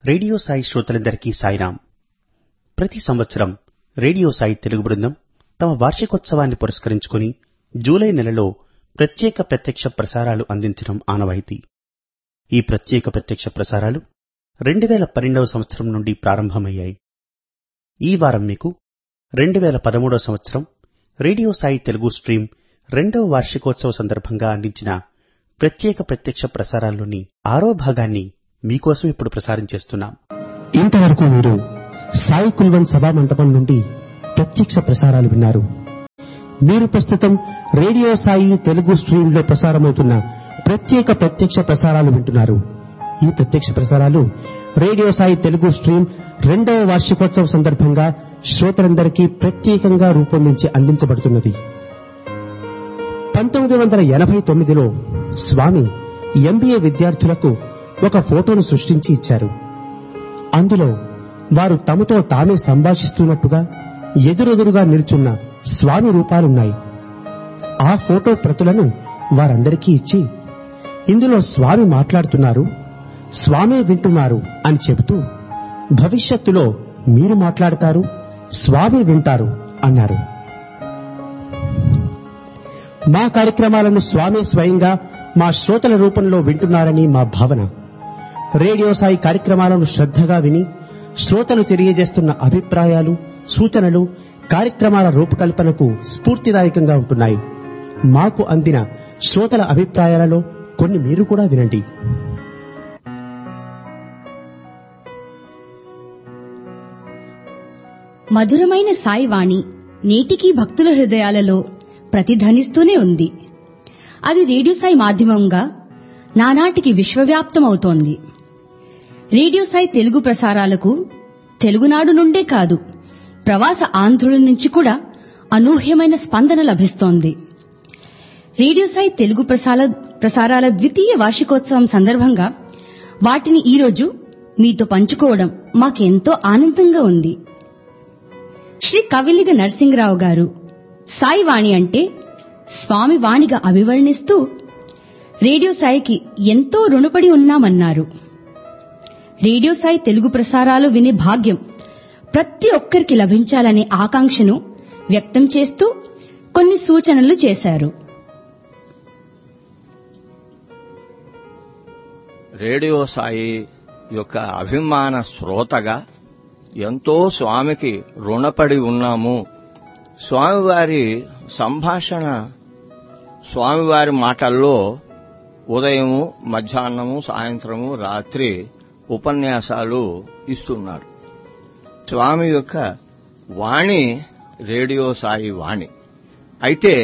Radio Sai శ్రోతలందరికీ సాయిరాం. ప్రతి సంవత్సరం రేడియో సాయి తెలుగు బృందం తమ వార్షికోత్సవాన్ని పురస్కరించుకుని జూలై నెలలో ప్రత్యక్ష ప్రసారాలు అందించడం ఆనవాయితీ. ఈ ప్రత్యక్ష ప్రసారాలు 2012వ సంవత్సరం నుండి ప్రారంభమయ్యాయి. ఈ వారం మీకు 2013వ సంవత్సరం రేడియో సాయి తెలుగు స్ట్రీమ్ 2వ వార్షికోత్సవ సందర్భంగా అందించిన ప్రత్యక్ష ప్రసారాల్లోని 6వ భాగాన్ని మీకోసం ఇప్పుడు ప్రసారం చేస్తున్నాం. ఇంతవరకు మీరు సాయి కుల్వన్ సభా మంటపం నుండి ప్రత్యక్ష ప్రసారాలు విన్నారు. మీరు ప్రస్తుతం రేడియో సాయి తెలుగు స్ట్రీమ్ లో ప్రసారమవుతున్న ప్రత్యక్ష ప్రసారాలు వింటున్నారు. ఈ ప్రత్యక్ష ప్రసారాలు రేడియో సాయి తెలుగు స్ట్రీమ్ 2వ వార్షికోత్సవ సందర్భంగా శ్రోతలందరికీ ప్రత్యేకంగా రూపొందించి అందించబడుతున్నది. 1989లో స్వామి MBA విద్యార్థులకు ఒక ఫోటోను సృష్టించి ఇచ్చారు. అందులో వారు తమతో తామే సంభాషిస్తున్నట్టుగా ఎదురెదురుగా నిల్చున్న స్వామి రూపాలున్నాయి. ఆ ఫోటో ప్రతులను వారందరికీ ఇచ్చి, ఇందులో స్వామి మాట్లాడుతున్నారు, స్వామే వింటున్నారు అని చెబుతూ, భవిష్యత్తులో మీరు మాట్లాడతారు, స్వామి వింటారు అన్నారు. మా కార్యక్రమాలను స్వామి స్వయంగా మా శ్రోతల రూపంలో వింటున్నారని మా భావన. రేడియో సాయి కార్యక్రమాలను శ్రద్ధగా విని శ్రోతలు తెలియజేస్తున్న అభిప్రాయాలు, సూచనలు కార్యక్రమాల రూపకల్పనకు స్ఫూర్తిదాయకంగా ఉంటున్నాయి. మాకు అందిన శ్రోతల అభిప్రాయాలలో కొన్ని మీరు కూడా వినండి. మధురమైన సాయివాణి నేటికీ భక్తుల హృదయాలలో ప్రతిధ్వనిస్తూనే ఉంది. అది రేడియో సాయి మాధ్యమంగా నానాటికి విశ్వవ్యాప్తమవుతోంది. రేడియో సాయి తెలుగు ప్రసారాలకు తెలుగునాడు నుండే కాదు, ప్రవాస ఆంధ్రుల నుంచి కూడా అనూహ్యమైన స్పందన లభిస్తోంది. రేడియో సాయి తెలుగు ప్రసారాల 2వ వార్షికోత్సవం సందర్భంగా వాటిని ఈరోజు మీతో పంచుకోవడం మాకెంతో ఆనందంగా ఉంది. శ్రీ కవిలిగ నరసింగరావు గారు సాయివాణి అంటే స్వామి వాణిగా అభివర్ణిస్తూ రేడియో సాయికి ఎంతో రుణపడి ఉన్నామన్నారు. రేడియో సాయి తెలుగు ప్రసారాలు వినే భాగ్యం ప్రతి ఒక్కరికి లభించాలనే ఆకాంక్షను వ్యక్తం చేస్తూ కొన్ని సూచనలు చేశారు. రేడియో సాయి యొక్క అభిమాన శ్రోతగా ఎంతో స్వామికి రుణపడి ఉన్నాము. స్వామివారి సంభాషణ, స్వామివారి మాటల్లో ఉదయము, మధ్యాహ్నము, సాయంత్రము, రాత్రి ఉపన్యాసాలు ఇస్తున్నారు. స్వామి యొక్క వాణి రేడియో సాయి వాణి. అయితే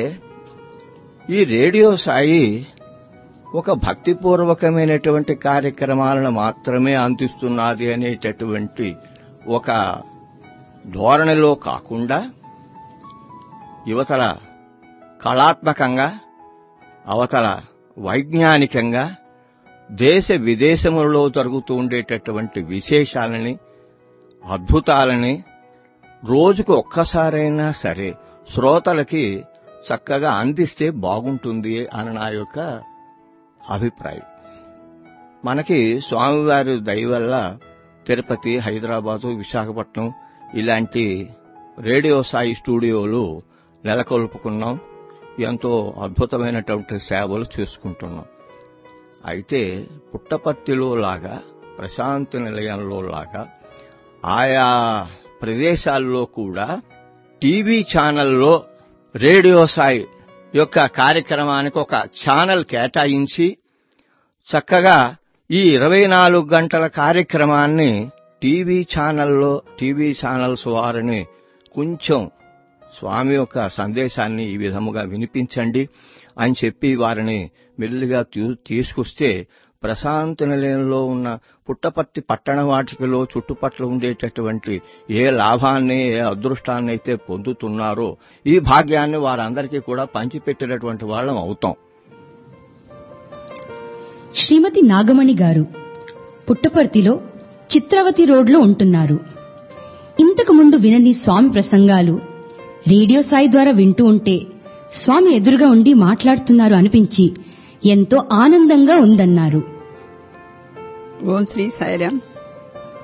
ఈ రేడియో సాయి ఒక భక్తిపూర్వకమైనటువంటి కార్యక్రమాలను మాత్రమే అందిస్తున్నది అనేటటువంటి ఒక ధోరణిలో కాకుండా యువతల కళాత్మకంగా, అవతల వైజ్ఞానికంగా, దేశ విదేశములలో జరుగుతూ ఉండేటటువంటి విశేషాలని, అద్భుతాలని రోజుకు ఒక్కసారైనా సరే శ్రోతలకి చక్కగా అందిస్తే బాగుంటుంది అని నా యొక్క అభిప్రాయం. మనకి స్వామివారి దయ వల్ల తిరుపతి, హైదరాబాదు, విశాఖపట్నం ఇలాంటి రేడియో సాయి స్టూడియోలు నెలకొల్పుకున్నాం. ఎంతో అద్భుతమైనటువంటి సేవలు చేసుకుంటున్నాం. అయితే పుట్టపర్తిలో లాగా, ప్రశాంతి నిలయంలో లాగా ఆయా ప్రదేశాల్లో కూడా టీవీ ఛానల్లో రేడియో సాయి యొక్క కార్యక్రమానికి ఒక ఛానల్ కేటాయించి చక్కగా ఈ 24 గంటల కార్యక్రమాన్ని టీవీ ఛానల్స్ వారిని కొంచెం స్వామి యొక్క సందేశాన్ని ఈ విధముగా వినిపించండి అని చెప్పి వారిని మెల్లిగా తీసుకొస్తే ప్రశాంతి నిలయంలో ఉన్న పుట్టపర్తి పట్టణ వాటికలో చుట్టుపట్ల ఉండేటటువంటి ఏ లాభాన్ని, ఏ అదృష్టాన్ని అయితే పొందుతున్నారో ఈ భాగ్యాన్ని వారందరికీ కూడా పంచిపెట్టినటువంటి వాళ్ళం అవుతాం. శ్రీమతి నాగమణి గారు పుట్టపర్తిలో చిత్రవతి రోడ్లో ఉంటున్నారు. ఇంతకు ముందు వినని స్వామి ప్రసంగాలు రేడియో సాయి ద్వారా వింటూ ఉంటే స్వామి ఎదురుగా ఉండి మాట్లాడుతున్నారు అనిపించి ఎంతో ఆనందంగా ఉందన్నారు. ఓం శ్రీ సాయిరాం.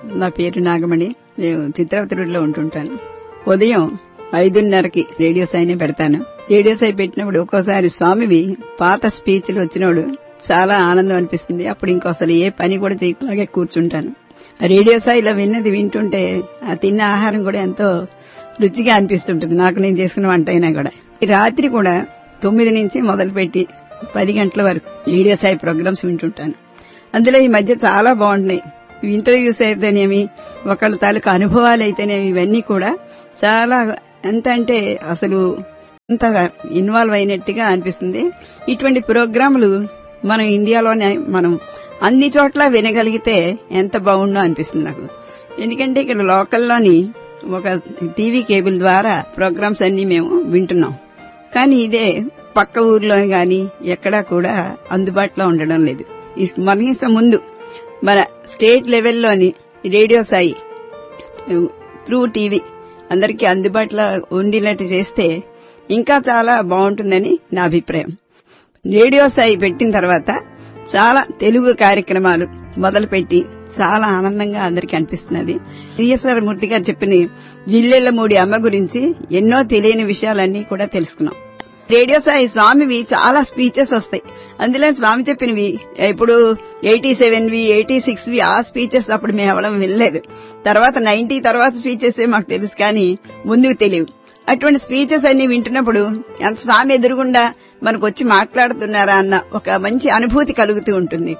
నా పేరు నాగమణి. నేను చిత్రావతి రోడ్లో ఉంటుంటాను. ఉదయం 5:30కి రేడియో సాయినే పెడతాను. రేడియో సాయి పెట్టినప్పుడు ఒక్కోసారి స్వామివి పాత స్పీచ్లు వచ్చినప్పుడు చాలా ఆనందం అనిపిస్తుంది. అప్పుడు ఇంకో అసలు ఏ పని కూడా చేయలాగే కూర్చుంటాను. రేడియో సాయిలో విన్నది వింటుంటే ఆ తిన్న ఆహారం కూడా ఎంతో రుచిగా అనిపిస్తుంటుంది. నాకు నేను చేసుకున్న వంట అయినా కూడా. రాత్రి కూడా 9 నుంచి మొదలుపెట్టి 10 గంటల వరకు రేడియో సాయి ప్రోగ్రామ్స్ వింటుంటాను. అందులో ఈ మధ్య చాలా బాగుంటున్నాయి. ఇంటర్వ్యూస్ అయితేనేమి, ఒకళ్ళ తాలూకు అనుభవాలు అయితేనేమి, ఇవన్నీ కూడా చాలా ఎంత అంటే అసలు అంత ఇన్వాల్వ్ అయినట్టుగా అనిపిస్తుంది. ఇటువంటి ప్రోగ్రాములు మనం ఇండియాలోనే మనం అన్ని చోట్ల వినగలిగితే ఎంత బాగుండో అనిపిస్తుంది నాకు. ఎందుకంటే ఇక్కడ లోకల్లోని ఒక టీవీ కేబుల్ ద్వారా ప్రోగ్రామ్స్ అన్ని మేము వింటున్నాం. కానీ ఇదే పక్క ఊర్లో గాని ఎక్కడా కూడా అందుబాటులో ఉండడం లేదు. ఈ కనీసం ముందు మన state లెవెల్లోని radio Sai through TV అందరికీ అందుబాటులో ఉండేటట్టు చేస్తే ఇంకా చాలా బాగుంటుందని నా అభిప్రాయం. రేడియో సాయి పెట్టిన తర్వాత చాలా తెలుగు కార్యక్రమాలు మొదలుపెట్టి చాలా ఆనందంగా అందరికీ అనిపిస్తున్నది. సిఎస్ఆర్ మూర్తి గారు చెప్పిన జిల్లెళ్లమూడి అమ్మ గురించి ఎన్నో తెలియని విషయాలన్నీ కూడా తెలుసుకున్నాం. రేడియో సాయి స్వామివి చాలా స్పీచెస్ వస్తాయి. అందులో స్వామి చెప్పినవి ఇప్పుడు 87వి 86వి ఆ స్పీచెస్ అప్పుడు మేము ఎవరం వినలేదు. తర్వాత 90 తర్వాత స్పీచెస్ మాకు తెలుసు, కానీ ముందుకు తెలియవు. అటువంటి స్పీచెస్ అన్ని వింటున్నప్పుడు ఎంత స్వామి ఎదురుగుండా మనకు వచ్చి మాట్లాడుతున్నారా అన్న ఒక మంచి అనుభూతి కలుగుతూ ఉంటుంది.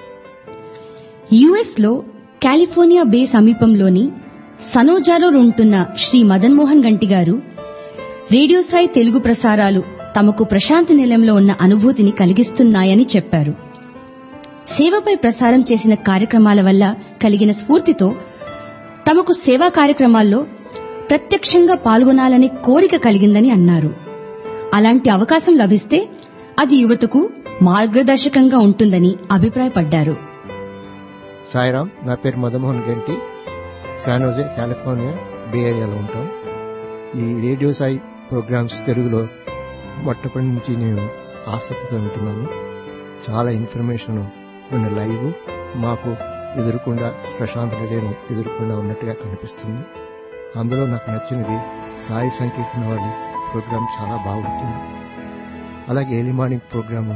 యుఎస్ లో కాలిఫోర్నియా బే సమీపంలోని సనోజాలో ఉంటున్న శ్రీ మదన్ మోహన్ గంటి గారు రేడియో సాయి తెలుగు ప్రసారాలు తమకు ప్రశాంతి నిలయంలో ఉన్న అనుభూతిని కలిగిస్తున్నాయని చెప్పారు. సేవపై ప్రసారం చేసిన కార్యక్రమాల వల్ల కలిగిన స్ఫూర్తితో తమకు సేవా కార్యక్రమాల్లో ప్రత్యక్షంగా పాల్గొనాలనే కోరిక కలిగిందని అన్నారు. అలాంటి అవకాశం లభిస్తే అది యువతకు మార్గదర్శకంగా ఉంటుందని అభిప్రాయపడ్డారు. సాయిరాం, నా పేరు మదన్మోహన్ గంటి. శానోజే, కాలిఫోర్నియా బే ఏరియాలో ఉంటాం. ఈ రేడియో సాయి ప్రోగ్రామ్స్ తెలుగులో మొట్టమొదటి నుంచి నేను ఆసక్తితో వింటున్నాను. చాలా ఇన్ఫర్మేషన్ ఉన్న లైవ్ మాకు ఎదురుకుండా ప్రశాంత నిలయం ఎదురుకుండా ఉన్నట్టుగా కనిపిస్తుంది. అందులో నాకు నచ్చినది సాయి సంకీర్తన వాళ్ళ ప్రోగ్రాం చాలా బాగుంటుంది. అలాగే early morning programme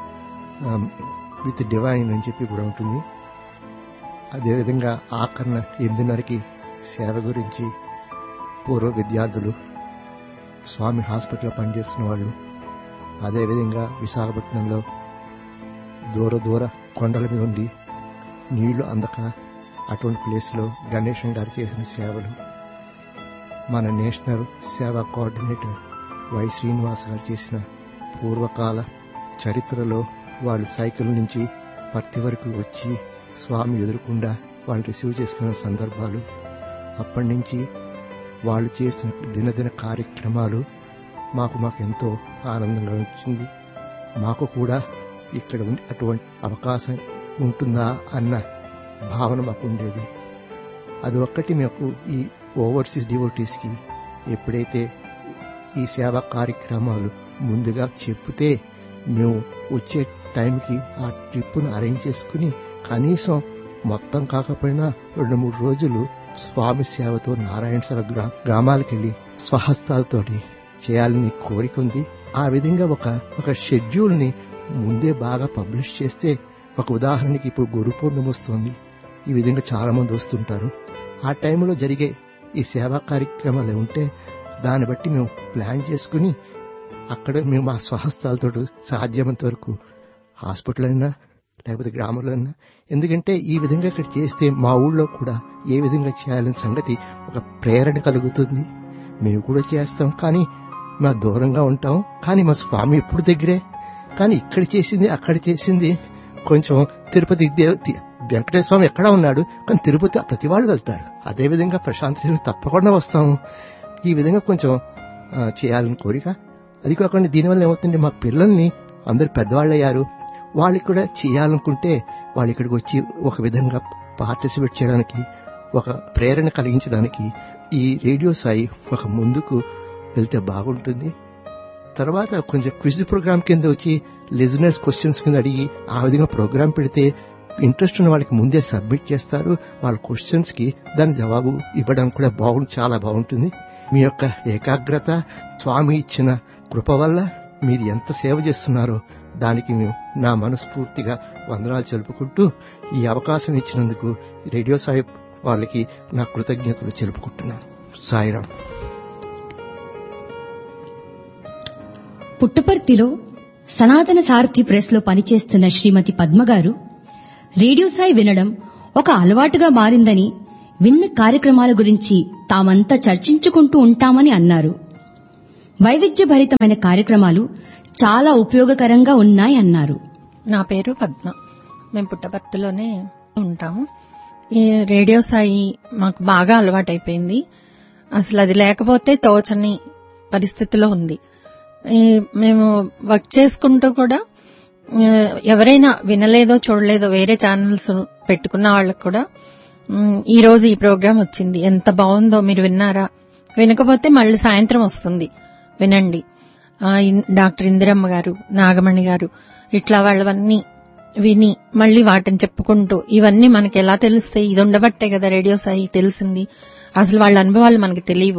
with divine అని చెప్పి కూడా ఉంటుంది. అదేవిధంగా ఆఖరణ 8:30కి సేవ గురించి పూర్వ విద్యార్థులు, స్వామి హాస్పిటల్లో పనిచేస్తున్న వాళ్ళు, అదేవిధంగా విశాఖపట్నంలో దూర కొండల మీద ఉండి నీళ్లు అందక అటువంటి ప్లేస్లో గణేశన్ గారు చేసిన సేవలు, మన నేషనల్ సేవా కోఆర్డినేటర్ వై శ్రీనివాస్ గారు చేసిన పూర్వకాల చరిత్రలో వాళ్ళు సైకిల్ నుంచి పర్తి వరకు వచ్చి స్వామి ఎదురుకుండా వాళ్ళు రిసీవ్ చేసుకున్న సందర్భాలు, అప్పటి నుంచి వాళ్ళు చేసిన దినదిన కార్యక్రమాలు మాకు ఎంతో ఆనందంగా వచ్చింది. మాకు కూడా ఇక్కడ అటువంటి అవకాశం ఉంటుందా అన్న భావన మాకు ఉండేది. అది ఒక్కటి మాకు ఈ ఓవర్సీస్ డివోటీస్కి ఎప్పుడైతే ఈ సేవా కార్యక్రమాలు ముందుగా చెప్తే మేము వచ్చే టైంకి ఆ ట్రిప్ను అరేంజ్ చేసుకుని కనీసం మొత్తం కాకపోయినా 2-3 రోజులు స్వామి సేవతో నారాయణ సేవ గ్రామాలకు వెళ్లి స్వహస్తాలతోటి చేయాలని కోరిక ఉంది. ఆ విధంగా ఒక షెడ్యూల్ ని ముందే బాగా పబ్లిష్ చేస్తే, ఒక ఉదాహరణకి ఇప్పుడు గురు పూర్ణిమ వస్తుంది, ఈ విధంగా చాలా మంది వస్తుంటారు. ఆ టైంలో జరిగే ఈ సేవా కార్యక్రమాలు ఉంటే దాన్ని బట్టి మేము ప్లాన్ చేసుకుని అక్కడ మేము మా స్వహస్తాలతో సాధ్యమంత వరకు హాస్పిటల్ అయినా లేకపోతే గ్రామంలో అయినా, ఎందుకంటే ఈ విధంగా ఇక్కడ చేస్తే మా ఊళ్ళో కూడా ఏ విధంగా చేయాలనే సంగతి ఒక ప్రేరణ కలుగుతుంది. మేము కూడా చేస్తాం, కానీ మా దూరంగా ఉంటాం, కానీ మా స్వామి ఎప్పుడు దగ్గరే. కానీ ఇక్కడ చేసింది అక్కడ చేసింది కొంచెం తిరుపతి వెంకటేశ్వర స్వామి ఎక్కడా ఉన్నాడు, కానీ తిరుపతి ప్రతి వాళ్ళు వెళ్తారు. అదేవిధంగా ప్రశాంతి తప్పకుండా వస్తాము. ఈ విధంగా కొంచెం చేయాలని కోరిక. అది కాకుండా దీనివల్ల ఏమవుతుంది, మా పిల్లల్ని అందరు పెద్దవాళ్ళు అయ్యారు, వాళ్ళకి కూడా చేయాలనుకుంటే వాళ్ళు ఇక్కడికి వచ్చి ఒక విధంగా పార్టిసిపేట్ చేయడానికి, ఒక ప్రేరణ కలిగించడానికి ఈ రేడియో సాయి ఒక ముందుకు వెళ్తే బాగుంటుంది. తర్వాత కొంచెం క్విజ్ ప్రోగ్రామ్ కింద వచ్చి లిజనర్స్ క్వశ్చన్స్ కింద అడిగి ఆ విధంగా ప్రోగ్రామ్ పెడితే ఇంట్రెస్ట్ ఉన్న వాళ్ళకి ముందే సబ్మిట్ చేస్తారు. వాళ్ళ క్వశ్చన్స్ కి దాని జవాబు ఇవ్వడం కూడా చాలా బాగుంటుంది. మీ యొక్క ఏకాగ్రత, స్వామి ఇచ్చిన కృప వల్ల మీరు ఎంత సేవ చేస్తున్నారో దానికి మేము నా మనస్ఫూర్తిగా వందనాలు తెలుపుకుంటూ ఈ అవకాశం ఇచ్చినందుకు రేడియో సాయి వాళ్ళకి నా కృతజ్ఞతలు తెలుపుకుంటున్నాను. సాయిరాం. పుట్టపర్తిలో సనాతన సారథి ప్రెస్ లో పనిచేస్తున్న శ్రీమతి పద్మగారు రేడియో సాయి వినడం ఒక అలవాటుగా మారిందని, విన్న కార్యక్రమాల గురించి తామంతా చర్చించుకుంటూ ఉంటామని అన్నారు. వైవిధ్యభరితమైన కార్యక్రమాలు చాలా ఉపయోగకరంగా ఉన్నాయన్నారు. నా పేరు పద్మ. మేము పుట్టపర్తిలోనే ఉంటాము. ఈ రేడియో సాయి మాకు బాగా అలవాటైపోయింది. అసలు అది లేకపోతే తోచని పరిస్థితిలో ఉంది. మేము వర్క్ చేసుకుంటూ కూడా ఎవరైనా వినలేదో చూడలేదో వేరే ఛానల్స్ పెట్టుకున్న వాళ్ళకు కూడా ఈ రోజు ఈ ప్రోగ్రాం వచ్చింది, ఎంత బాగుందో, మీరు విన్నారా? వినకపోతే మళ్ళీ సాయంత్రం వస్తుంది, వినండి. డాక్టర్ ఇందిరమ్మ గారు, నాగమణి గారు, ఇట్లా వాళ్ళవన్నీ విని మళ్ళీ వాటిని చెప్పుకుంటూ, ఇవన్నీ మనకి ఎలా తెలుస్తాయి? ఇది ఉండబట్టే కదా రేడియో సాయి తెలిసింది. అసలు వాళ్ళ అనుభవాలు మనకి తెలియవు.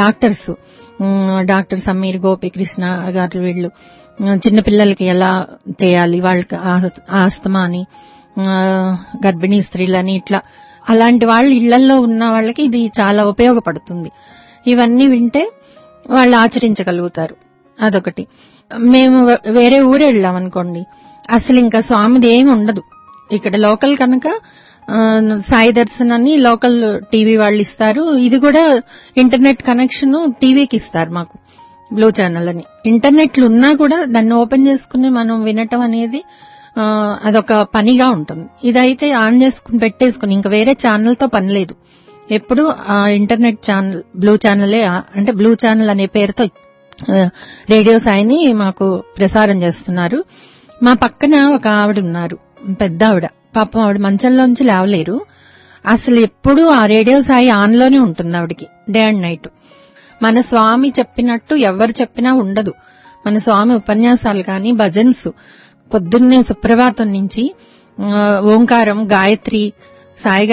డాక్టర్ సమీర్, గోపీకృష్ణ గారు, వీళ్ళు చిన్నపిల్లలకి ఎలా చేయాలి, వాళ్ళకి ఆస్తమా అని, గర్భిణీ స్త్రీలని, ఇట్లా అలాంటి వాళ్ళు ఇళ్లలో ఉన్న వాళ్ళకి ఇది చాలా ఉపయోగపడుతుంది. ఇవన్నీ వింటే వాళ్ళు ఆచరించగలుగుతారు. అదొకటి. మేము వేరే ఊరు వెళ్ళాం అనుకోండి, అసలు ఇంకా స్వామిది ఏమి ఉండదు. ఇక్కడ లోకల్ కనుక సాయి దర్శన్ అని లోకల్ టీవీ వాళ్ళు ఇస్తారు. ఇది కూడా ఇంటర్నెట్ కనెక్షన్ టీవీకి ఇస్తారు మాకు, బ్లూ ఛానల్ అని. ఇంటర్నెట్లు ఉన్నా కూడా దాన్ని ఓపెన్ చేసుకుని మనం వినటం అనేది అదొక పనిగా ఉంటుంది. ఇదైతే ఆన్ చేసుకుని పెట్టేసుకుని ఇంకా వేరే ఛానల్తో పని లేదు. ఎప్పుడు ఆ ఇంటర్నెట్ ఛానల్, బ్లూ ఛానలే, అంటే బ్లూ ఛానల్ అనే పేరుతో రేడియో సాయిని మాకు ప్రసారం చేస్తున్నారు. మా పక్కన ఒక ఆవిడ ఉన్నారు, పెద్ద ఆవిడ. పాపం ఆవిడ మంచంలోంచి లేవలేరు. అసలు ఎప్పుడు ఆ రేడియో సాయి ఆన్ లోనే ఉంటుంది ఆవిడికి, డే అండ్ నైట్. మన స్వామి చెప్పినట్టు ఎవరు చెప్పినా ఉండదు. మన స్వామి ఉపన్యాసాలు కానీ, భజన్స్ పొద్దున్నే సుప్రభాతం నుంచి ఓంకారం, గాయత్రి, సాయి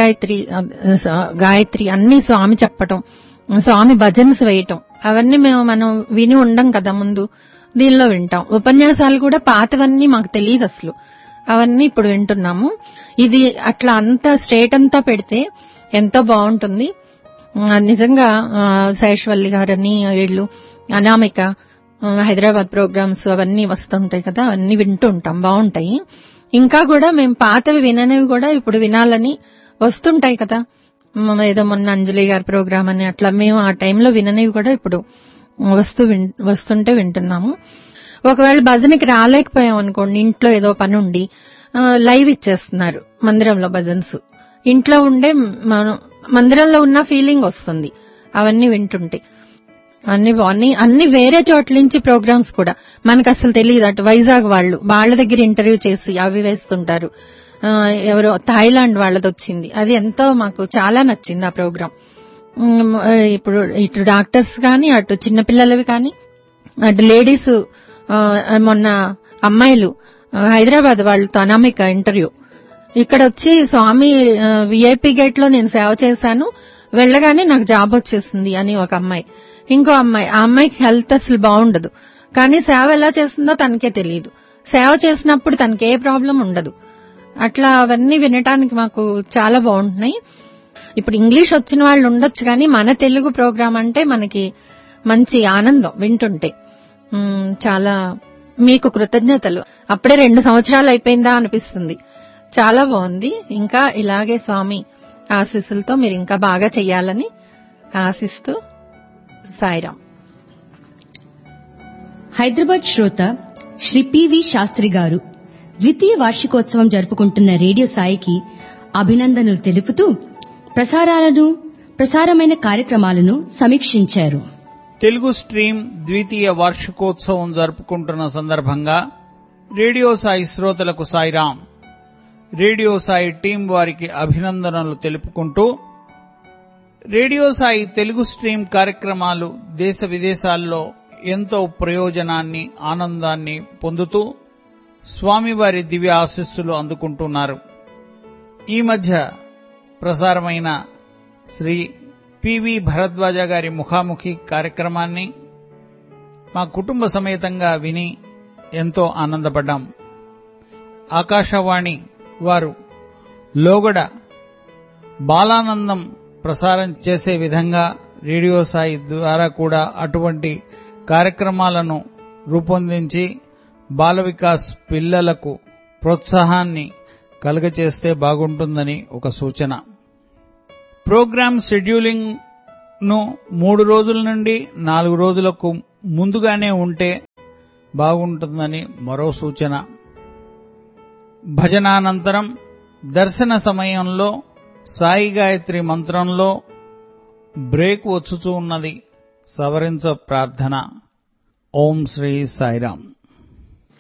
గాయత్రి అన్ని స్వామి చెప్పటం, స్వామి భజన్స్ వేయటం, అవన్నీ మనం విని ఉండం కదా ముందు, దీనిలో వింటాం. ఉపన్యాసాలు కూడా పాతవన్నీ మాకు తెలియదు అసలు, అవన్నీ ఇప్పుడు వింటున్నాము. ఇది అట్లా అంతా స్ట్రేట్ అంతా పెడితే ఎంతో బాగుంటుంది. నిజంగా శేషవల్లి గారని, వీళ్ళు అనామిక, హైదరాబాద్ ప్రోగ్రామ్స్ అవన్నీ వస్తుంటాయి కదా, అవన్నీ వింటూ ఉంటాం, బాగుంటాయి. ఇంకా కూడా మేము పాతవి విననివి కూడా ఇప్పుడు వినాలని వస్తుంటాయి కదా. ఏదో మొన్న అంజలి గారి ప్రోగ్రామ్ అని అట్లా మేము ఆ టైంలో విననివి కూడా ఇప్పుడు వస్తుంటే వింటున్నాము. ఒకవేళ భజనకి రాలేకపోయాం అనుకోండి, ఇంట్లో ఏదో పని ఉండి లైవ్ ఇచ్చేస్తున్నారు మందిరంలో భజన్స్. ఇంట్లో ఉండే మనం మందిరంలో ఉన్న ఫీలింగ్ వస్తుంది అవన్నీ వింటుంటే. అన్ని వేరే చోట్ల నుంచి ప్రోగ్రామ్స్ కూడా మనకు అసలు తెలియదు. అటు వైజాగ్ వాళ్ళ దగ్గర ఇంటర్వ్యూ చేసి అవి వేస్తుంటారు. ఎవరో థాయిలాండ్ వాళ్ళది వచ్చింది, అది ఎంతో మాకు చాలా నచ్చింది ఆ ప్రోగ్రాం. ఇప్పుడు ఇటు డాక్టర్స్ కానీ, అటు చిన్నపిల్లలవి కానీ, అటు లేడీస్, మొన్న అమ్మాయిలు హైదరాబాద్ వాళ్ళతో అనామిక ఇంటర్వ్యూ. ఇక్కడ వచ్చి స్వామి విఐపి గేట్ లో నేను సేవ చేశాను, వెళ్ళగానే నాకు జాబ్ వచ్చేసింది అని ఒక అమ్మాయి. ఇంకో అమ్మాయి, ఆ అమ్మాయికి హెల్త్ అసలు బాగుండదు, కానీ సేవ ఎలా చేస్తుందో తనకే తెలియదు. సేవ చేసినప్పుడు తనకి ఏ ప్రాబ్లం ఉండదు. అట్లా అవన్నీ వినటానికి మాకు చాలా బాగుంటున్నాయి. ఇప్పుడు ఇంగ్లీష్ వచ్చిన వాళ్ళు ఉండొచ్చు, కానీ మన తెలుగు ప్రోగ్రాం అంటే మనకి మంచి ఆనందం వింటుంటే. చాలా మీకు కృతజ్ఞతలు. అప్పుడే 2 సంవత్సరాలు అయిపోయిందా అనిపిస్తుంది. చాలా బాగుంది. ఇంకా ఇలాగే స్వామి ఆశీస్సులతో మీరు ఇంకా బాగా చెయ్యాలని ఆశిస్తూ సాయిరాం. హైదరాబాద్ శ్రోత శ్రీ పివి శాస్త్రి గారు ద్వితీయ వార్షికోత్సవం జరుపుకుంటున్న రేడియో సాయికి అభినందనలు తెలుపుతూ ప్రసారమైన కార్యక్రమాలను సమీక్షించారు. తెలుగు స్ట్రీమ్ ద్వితీయ వార్షికోత్సవం జరుపుకుంటున్న సందర్భంగా రేడియో సాయి శ్రోతలకు సాయిరాం. రేడియో సాయి టీం వారికి అభినందనలు తెలుపుకుంటూ, రేడియో సాయి తెలుగు స్ట్రీమ్ కార్యక్రమాలు దేశ విదేశాల్లో ఎంతో ప్రయోజనాన్ని, ఆనందాన్ని పొందుతూ స్వామివారి దివ్య ఆశీస్సులు అందుకుంటున్నారు. ఈ మధ్య ప్రసారమైన శ్రీ పివి భరద్వాజ గారి ముఖాముఖి కార్యక్రమాన్ని మా కుటుంబ సమేతంగా విని ఎంతో ఆనందపడ్డాం. ఆకాశవాణి వారు లోగడ బాలానందం ప్రసారం చేసే విధంగా రేడియో సాయి ద్వారా కూడా అటువంటి కార్యక్రమాలను రూపొందించి బాల వికాస్ పిల్లలకు ప్రోత్సాహాన్ని కలుగచేస్తే బాగుంటుందని ఒక సూచన. ప్రోగ్రామ్ షెడ్యూలింగ్ ను 3 రోజుల నుండి 4 రోజులకు ముందుగానే ఉంటే బాగుంటుందని మరో సూచన. భజనానంతరం దర్శన సమయంలో సాయి గాయత్రి మంత్రంలో బ్రేక్ వచ్చుచూ ఉన్నది, సవరించ ప్రార్థన. ఓం శ్రీ సాయిరాం.